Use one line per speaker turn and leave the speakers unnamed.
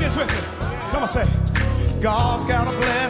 this with me. Come on, say, God's got a plan.